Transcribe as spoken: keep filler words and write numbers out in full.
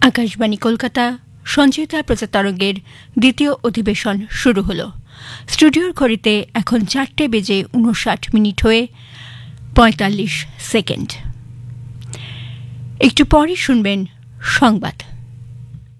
আকাশবাণী কলকাতা সঞ্চিতা প্রচার তরঙ্গের দ্বিতীয় অধিবেশন শুরু হল। স্টুডিওর ঘড়িতে এখন চারটে বেজে উনষাট মিনিট হয়ে পঁয়তাল্লিশ সেকেন্ড। একটু পরে শুনবেন সংবাদ।